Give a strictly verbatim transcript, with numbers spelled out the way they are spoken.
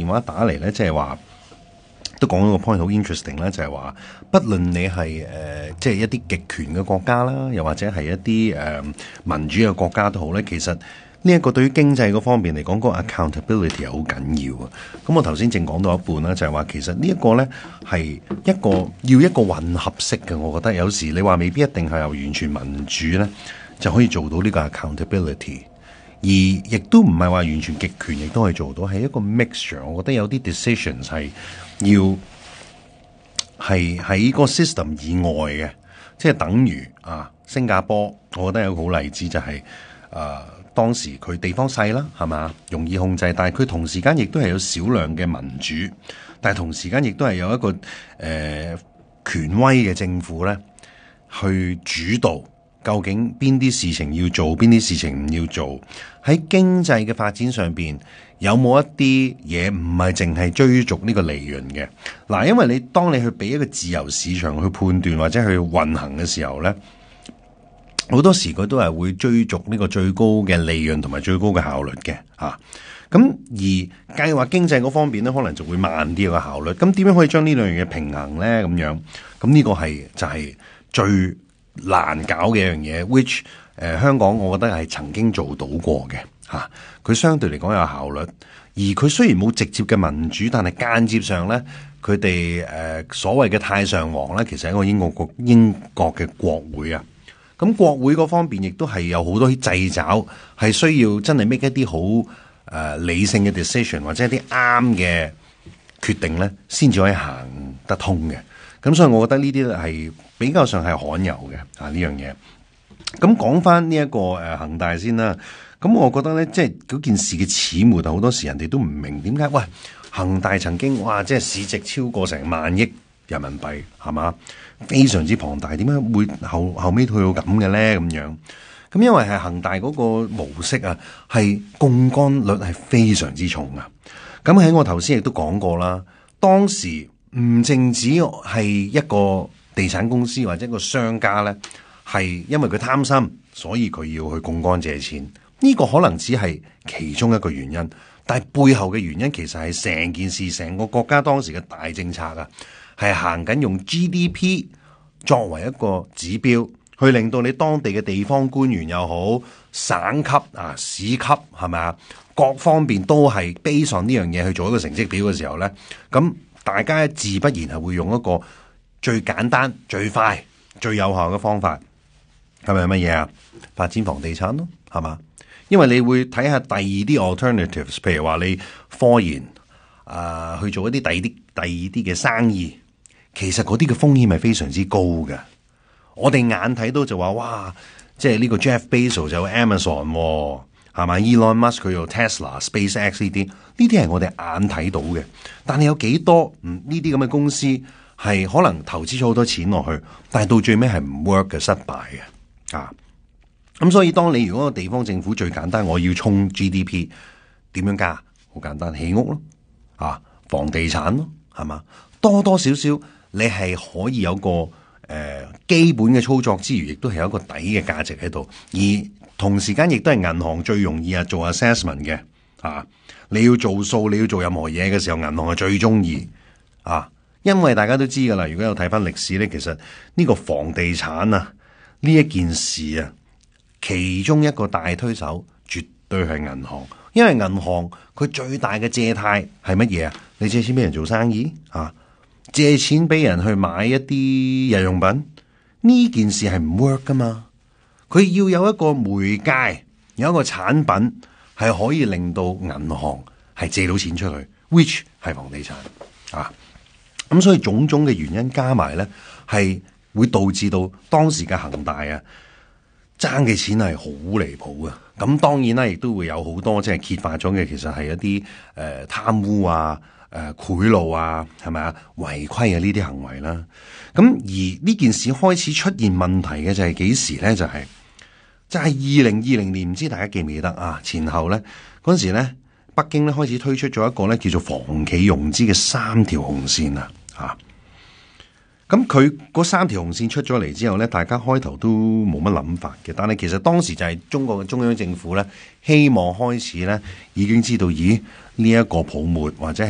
電話打嚟咧，即係話都講咗個 point 好 interesting 咧，就係話，不論你係誒即係一啲極權嘅國家啦，又或者係一啲誒、呃、民主嘅國家都好咧，其實呢一個對於經濟嗰方面嚟講，個 accountability 係好緊要啊。咁我頭先正講到一半啦，就係話其實呢一個咧係一個要一個混合式嘅，我覺得有時你話未必一定係由完全民主咧就可以做到呢個 accountability。而亦都唔係話完全極權，亦都可以做到，係一個 mixture。我覺得有啲 decisions 係要係喺個 system 以外嘅，即係等於啊新加坡，我覺得有個好例子就係、是、誒、啊、當時佢地方細啦，係嘛，容易控制，但係佢同時間亦都係有少量嘅民主，但係同時間亦都係有一個誒、呃、權威嘅政府咧去主導。究竟邊啲事情要做，邊啲事情唔要做？喺經濟嘅發展上邊，有冇一啲嘢唔係淨係追逐呢個利潤嘅？嗱，因為你當你去俾一個自由市場去判斷或者去運行嘅時候咧，好多時佢都係會追逐呢個最高嘅利潤同埋最高嘅效率嘅嚇。咁、啊、而計劃經濟嗰方面咧，可能就會慢啲個效率。咁點樣可以將呢兩樣嘢平衡咧？咁樣咁呢個係就係、是、最難搞嘅一樣嘢 which 誒、呃、香港我覺得係曾經做到過嘅嚇，佢、啊、相對嚟講有效率，而佢雖然冇直接嘅民主，但係間接上咧，佢哋誒所謂嘅太上皇咧，其實係一個英國國英國嘅國會啊，咁國會嗰方面亦都係有好多啲掣肘，係需要真係 make 一啲好誒理性嘅 decision 或者一啲啱嘅決定咧，先至可以行得通嘅。咁所以我覺得呢啲係比較上係罕有嘅啊呢樣嘢。咁講翻呢一個誒恒大先啦。咁我覺得咧，即係嗰件事嘅始末，好多時人哋都唔明點解。喂，恒大曾經哇，即係市值超過成萬億人民幣，係嘛？非常之龐大。點解會後後尾去到咁嘅咧？咁樣咁因為係恒大嗰個模式啊，係槓桿率係非常之重啊。咁喺我頭先亦都講過啦，當時。唔淨止係一個地產公司或者一個商家咧，係因為佢貪心，所以佢要去槓桿借錢。呢個可能只係其中一個原因，但係背後嘅原因其實係成件事、成個國家當時嘅大政策啊，係行緊用 G D P 作為一個指標，去令到你當地嘅地方官員又好、省級啊、市級係咪啊，各方面都係 base on呢樣嘢去做一個成績表嘅時候咧，咁。大家自不然係會用一個最簡單、最快、最有效嘅方法，係咪乜嘢啊？發展房地產咯，係嘛？因為你會睇下第二啲 alternatives，譬如話你科研啊、呃，去做一啲第二啲、第二啲嘅生意，其實嗰啲嘅風險係非常之高嘅。我哋眼睇到就話哇，即係呢個 Jeff Bezos 就有 Amazon、哦。係嘛 Elon Musk 佢有 Tesla、SpaceX 呢啲，呢啲係我哋眼睇到嘅。但係有幾多嗯呢啲咁嘅公司係可能投資咗好多錢落去，但係到最尾係唔 work 嘅，失敗嘅啊。咁所以當你如果個地方政府最簡單，我要衝 G D P， 點樣加？好簡單，起屋咯，啊，房地產咯，係嘛？多多少少你係可以有個誒、呃、基本嘅操作之餘，亦都係有一個底嘅價值喺度，而同時間亦都係銀行最容易啊做 assessment 嘅啊！你要做數，你要做任何嘢嘅時候，銀行係最中意啊！因為大家都知噶啦，如果有睇翻歷史咧，其實呢個房地產啊呢一件事啊，其中一個大推手絕對係銀行，因為銀行佢最大嘅借貸係乜嘢啊？你借錢俾人做生意啊？借錢俾人去買一啲日用品，呢件事係唔 work 噶嘛？佢要有一個媒介，有一個產品係可以令到銀行係借到錢出去 ，which 係房地產啊。咁所以種種嘅原因加埋咧，係會導致到當時嘅恒大啊爭嘅錢係好離譜嘅。咁當然啦，亦都會有好多即係揭發咗嘅，其實係一啲誒貪污啊、誒賄賂啊，係咪啊違規嘅呢啲行為啦。咁而呢件事開始出現問題嘅就係幾時咧？就係、是。就係二零二零年，唔知大家記唔記得啊？前後咧嗰陣時咧，北京咧開始推出咗一個咧叫做房企融資嘅三條紅線啊！嚇，咁佢嗰三條紅線出咗嚟之後咧，大家開頭都冇乜諗法嘅，但係其實當時就係中國嘅中央政府咧，希望開始咧已經知道，咦呢一個泡沫或者係